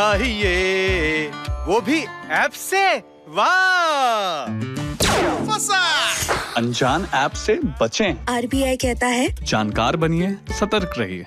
चाहिए वो भी ऐप से। वाह, फंसा। अनजान ऐप से बचें। आरबीआई कहता है जानकार बनिए, सतर्क रहिए।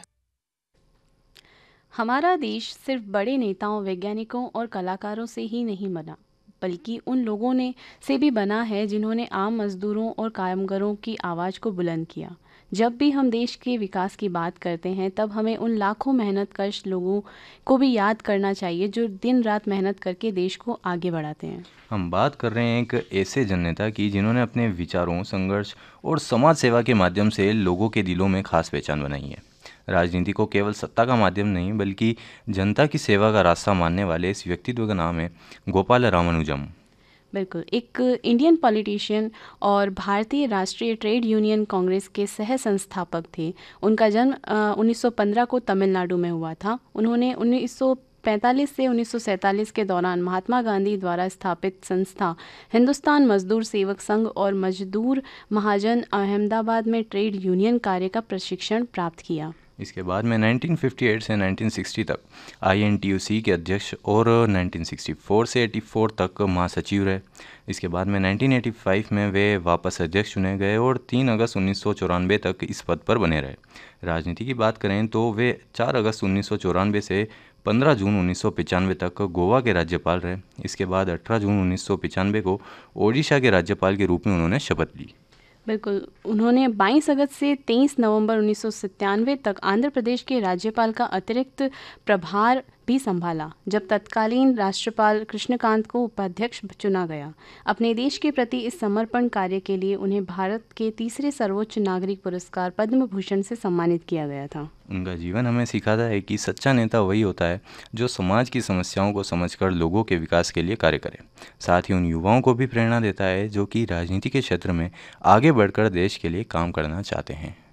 हमारा देश सिर्फ बड़े नेताओं, वैज्ञानिकों और कलाकारों से ही नहीं बना, बल्कि उन लोगों ने से भी बना है जिन्होंने आम मजदूरों और कामगारों की आवाज़ को बुलंद किया। जब भी हम देश के विकास की बात करते हैं तब हमें उन लाखों मेहनतकश लोगों को भी याद करना चाहिए जो दिन रात मेहनत करके देश को आगे बढ़ाते हैं। हम बात कर रहे हैं एक ऐसे जननेता की जिन्होंने अपने विचारों, संघर्ष और समाज सेवा के माध्यम से लोगों के दिलों में खास पहचान बनाई है। राजनीति को केवल सत्ता का माध्यम नहीं बल्कि जनता की सेवा का रास्ता मानने वाले इस व्यक्तित्व का नाम है गोपाल रामानुजम। बिल्कुल, एक इंडियन पॉलिटिशियन और भारतीय राष्ट्रीय ट्रेड यूनियन कांग्रेस के सह संस्थापक थे। उनका जन्म 1915 को तमिलनाडु में हुआ था। उन्होंने 1945 से 1947 के दौरान महात्मा गांधी द्वारा स्थापित संस्था हिंदुस्तान मजदूर सेवक संघ और मजदूर महाजन अहमदाबाद में ट्रेड यूनियन कार्य का प्रशिक्षण प्राप्त किया। इसके बाद में 1958 से 1960 तक INTUC के अध्यक्ष और 1964 से 84 तक महासचिव रहे। इसके बाद में 1985 में वे वापस अध्यक्ष चुने गए और 3 अगस्त 1994 तक इस पद पर बने रहे। राजनीति की बात करें तो वे 4 अगस्त 1994 से 15 जून 1995 तक गोवा के राज्यपाल रहे। इसके बाद 18 जून 1995 को ओडिशा के राज्यपाल के रूप में उन्होंने शपथ ली। बिल्कुल, उन्होंने 22 अगस्त से 23 नवंबर 1997 तक आंध्र प्रदेश के राज्यपाल का अतिरिक्त प्रभार भी संभाला, जब तत्कालीन राज्यपाल कृष्णकांत को उपाध्यक्ष चुना गया। अपने देश के प्रति इस समर्पण कार्य के लिए उन्हें भारत के तीसरे सर्वोच्च नागरिक पुरस्कार पद्म भूषण से सम्मानित किया गया था। उनका जीवन हमें सिखाता है कि सच्चा नेता वही होता है जो समाज की समस्याओं को समझकर लोगों के विकास के लिए कार्य करे। साथ ही उन युवाओं को भी प्रेरणा देता है जो कि राजनीति के क्षेत्र में आगे बढ़कर देश के लिए काम करना चाहते हैं।